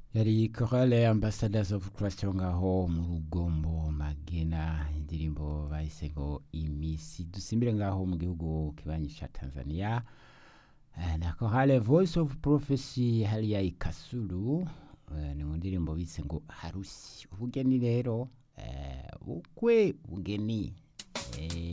yari Chorale Ambassadors of Christ ngaho mu Rugombo Magena, indirimbo bahise ngo imisi. Dusimbire ngaho mu gihugu kibanyi ca Tanzania, na Chorale Voice of Prophecy hariya Ikasulu, ni mu ndirimbo bise ngo harusi. Ubugeni rero, bukwe bugeni.